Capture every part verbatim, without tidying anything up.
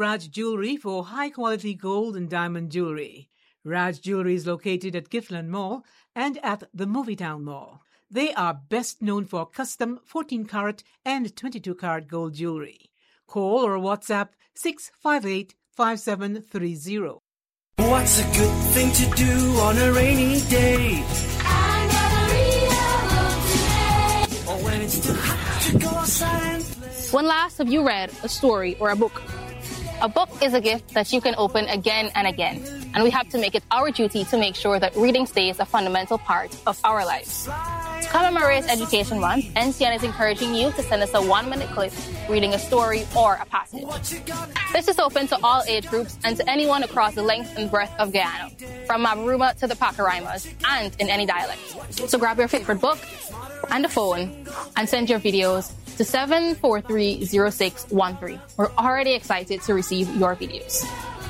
Raj Jewelry for high-quality gold and diamond jewelry. Raj Jewelry is located at Giffland Mall and at the Movietown Mall. They are best known for custom fourteen karat and twenty-two karat gold jewelry. Call or WhatsApp six five eight, five seven three zero. What's a good thing to do on a rainy day? I'm gonna read a book today. Or when it's too hot to go outside and play. When last have you read a story or a book? A book is a gift that you can open again and again, and we have to make it our duty to make sure that reading stays a fundamental part of our lives. To commemorate Education Month, N C N is encouraging you to send us a one-minute clip reading a story or a passage. This is open to all age groups and to anyone across the length and breadth of Guyana, from Mabaruma to the Pacaraimas, and in any dialect. So grab your favorite book and a phone and send your videos to seven four three zero six one three. We're already excited to receive your videos.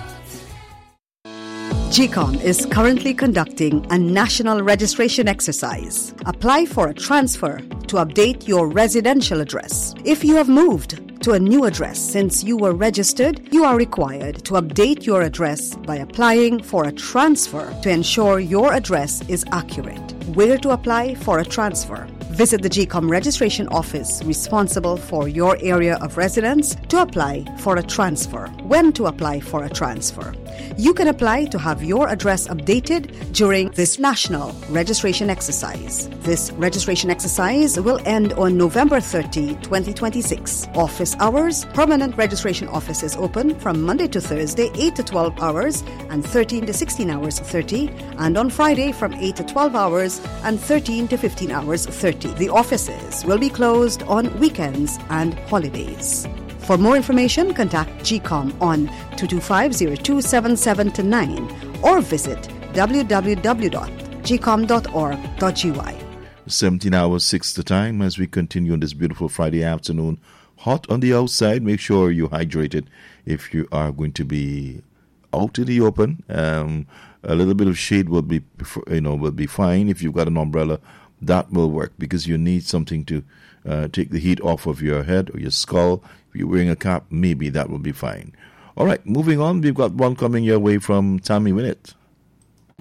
G COM is currently conducting a national registration exercise. Apply for a transfer to update your residential address. If you have moved to a new address since you were registered, you are required to update your address by applying for a transfer to ensure your address is accurate. Where to apply for a transfer? Visit the G COM registration office responsible for your area of residence to apply for a transfer. When to apply for a transfer? You can apply to have your address updated during this national registration exercise. This registration exercise will end on November thirtieth, twenty twenty-six. Office hours: permanent registration office is open from Monday to Thursday, eight to twelve hours and thirteen to sixteen hours thirty, and on Friday from eight to twelve hours and thirteen to fifteen hours thirty. The offices will be closed on weekends and holidays. For more information, contact G COM on two two five, zero two seven seven nine or visit w w w dot g com dot org dot g y. seventeen hours, six the time as we continue on this beautiful Friday afternoon. Hot on the outside. Make sure you're hydrated if you are going to be out in the open. Um, a little bit of shade will be, you know, will be fine. If you've got an umbrella, that will work because you need something to uh, take the heat off of your head or your skull. If you're wearing a cap, maybe that will be fine. All right, moving on. We've got one coming your way from Tammy Winnett.